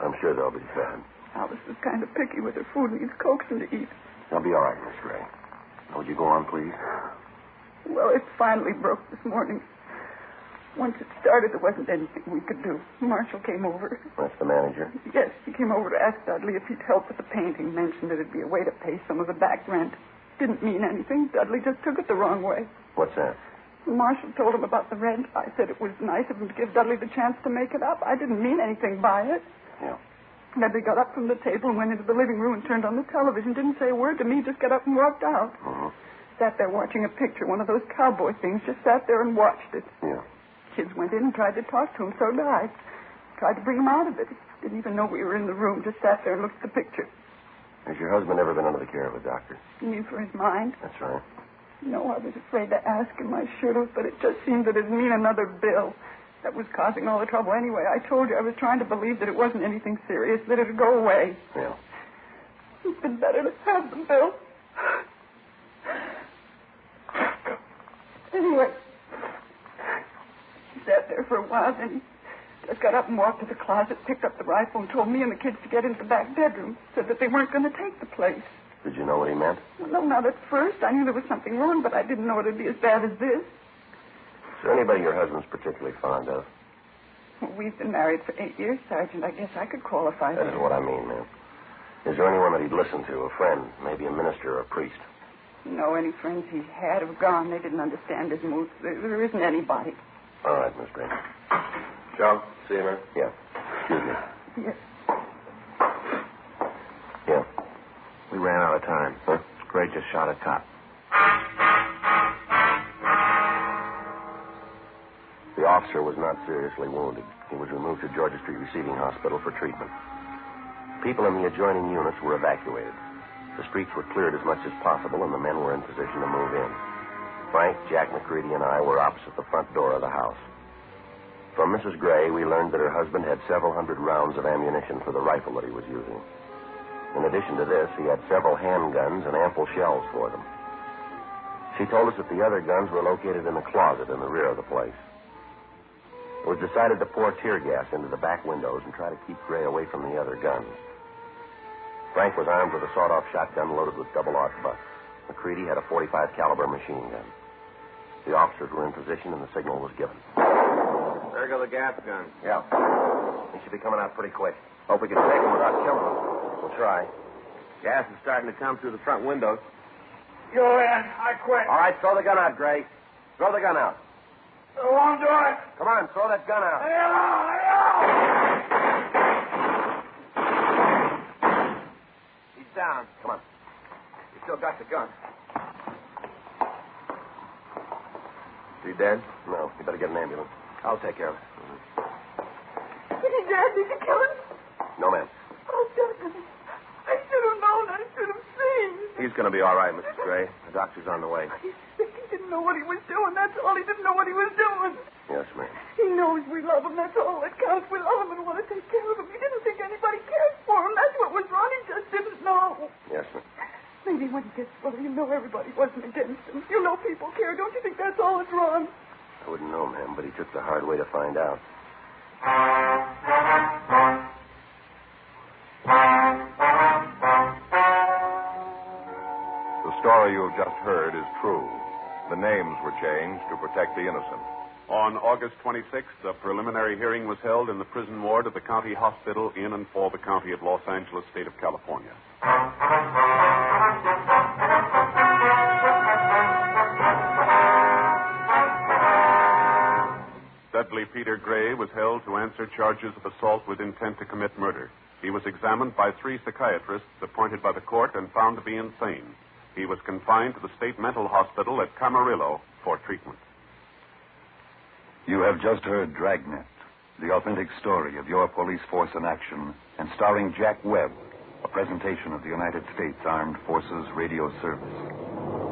I'm sure they'll be fed. Alice is kind of picky with her food and needs coaxing to eat. They'll be all right, Miss Gray. Now, would you go on, please? Well, it finally broke this morning. Once it started, there wasn't anything we could do. Marshall came over. That's the manager? Yes, he came over to ask Dudley if he'd help with the painting. Mentioned that it'd be a way to pay some of the back rent. Didn't mean anything. Dudley just took it the wrong way. What's that? Marshall told him about the rent. I said it was nice of him to give Dudley the chance to make it up. I didn't mean anything by it. Yeah. Dudley got up from the table and went into the living room and turned on the television. Didn't say a word to me, just got up and walked out. Mm-hmm. Sat there watching a picture, one of those cowboy things. Just sat there and watched it. Yeah. Kids went in and tried to talk to him, so did I. Tried to bring him out of it. Didn't even know we were in the room. Just sat there and looked at the picture. Has your husband ever been under the care of a doctor? You mean for his mind? That's right. No, I was afraid to ask him. I should have, but it just seemed that it'd mean another bill. That was causing all the trouble anyway. I told you I was trying to believe that it wasn't anything serious, that it'd go away. Yeah. It's been better to have the bill. Anyway, he sat there for a while, then he just got up and walked to the closet, picked up the rifle, and told me and the kids to get into the back bedroom. Said that they weren't going to take the place. Did you know what he meant? Well, no, not at first. I knew there was something wrong, but I didn't know it'd be as bad as this. Is there anybody your husband's particularly fond of? Well, we've been married for 8 years, Sergeant. I guess I could qualify That is what I mean, ma'am. Is there anyone that he'd listen to, a friend, maybe a minister or a priest? No, any friends he had have gone. They didn't understand his moods. There isn't anybody. All right, Miss Gray. Sean, see you, man. Yeah. Excuse me. Yes. Yeah. We ran out of time. Huh? Gray just shot a cop. The officer was not seriously wounded. He was removed to Georgia Street Receiving Hospital for treatment. People in the adjoining units were evacuated. The streets were cleared as much as possible, and the men were in position to move in. Frank, Jack McCready, and I were opposite the front door of the house. From Mrs. Gray, we learned that her husband had several hundred rounds of ammunition for the rifle that he was using. In addition to this, he had several handguns and ample shells for them. She told us that the other guns were located in the closet in the rear of the place. It was decided to pour tear gas into the back windows and try to keep Gray away from the other guns. Frank was armed with a sawed-off shotgun loaded with double-aught butts. McCready had a .45 caliber machine gun. The officers were in position and the signal was given. There go the gas guns. Yeah. They should be coming out pretty quick. Hope we can take them without killing them. We'll try. Gas is starting to come through the front windows. Go in. I quit. All right, throw the gun out, Gray. Throw the gun out. I won't do it. Come on, throw that gun out. He's down. Come on. He still got the gun. Is he dead? No. You better get an ambulance. I'll take care of it. Is he dead? Did you kill him? No, ma'am. Oh, Dudley. I should have known. I should have seen. He's going to be all right, Mrs. Gray. The doctor's on the way. He's sick. He didn't know what he was doing. That's all. He didn't know what he was doing. Yes, ma'am. He knows we love him. That's all that counts. We love him and want to take care of him. He didn't think anybody cared for him. That's what was wrong. He just didn't know. Yes, ma'am. Maybe when he gets well, you know everybody wasn't against him. You know people care. Don't you think that's all that's wrong? I wouldn't know, ma'am, but he took the hard way to find out. The story you've just heard is true. The names were changed to protect the innocent. On August 26th, a preliminary hearing was held in the prison ward of the county hospital in and for the county of Los Angeles, state of California. Dudley Peter Gray was held to answer charges of assault with intent to commit murder. He was examined by 3 psychiatrists appointed by the court and found to be insane. He was confined to the state mental hospital at Camarillo for treatment. You have just heard Dragnet, the authentic story of your police force in action, and starring Jack Webb, a presentation of the United States Armed Forces Radio Service.